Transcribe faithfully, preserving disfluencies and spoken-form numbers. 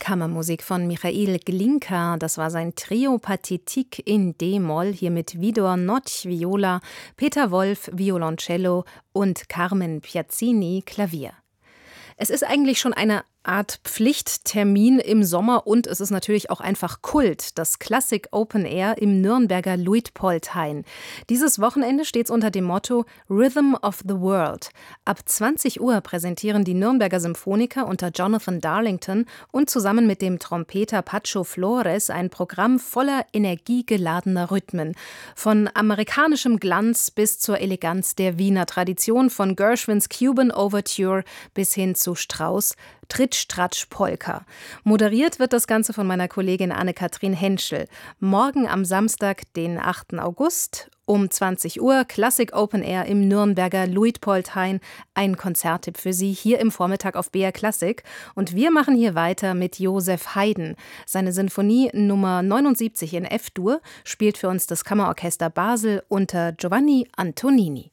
Kammermusik von Michail Glinka, das war sein Trio Pathétique in D-Moll, hier mit Widor Notch Viola, Peter Wolf Violoncello und Carmen Piazzini Klavier. Es ist eigentlich schon eine Art Pflichttermin im Sommer und es ist natürlich auch einfach Kult, das Klassik Open Air im Nürnberger Luitpoldhain. Dieses Wochenende steht es unter dem Motto Rhythm of the World. Ab zwanzig Uhr präsentieren die Nürnberger Symphoniker unter Jonathan Darlington und zusammen mit dem Trompeter Pacho Flores ein Programm voller energiegeladener Rhythmen. Von amerikanischem Glanz bis zur Eleganz der Wiener Tradition, von Gershwins Cuban Overture bis hin zu Strauss Tritsch-Tratsch-Polka. Moderiert wird das Ganze von meiner Kollegin Anne-Kathrin Henschel. Morgen am Samstag, den achten August, um zwanzig Uhr, Klassik Open Air im Nürnberger Luitpoldhain. Ein Konzerttipp für Sie hier im Vormittag auf B R Klassik. Und wir machen hier weiter mit Joseph Haydn. Seine Sinfonie Nummer neunundsiebzig in F-Dur spielt für uns das Kammerorchester Basel unter Giovanni Antonini.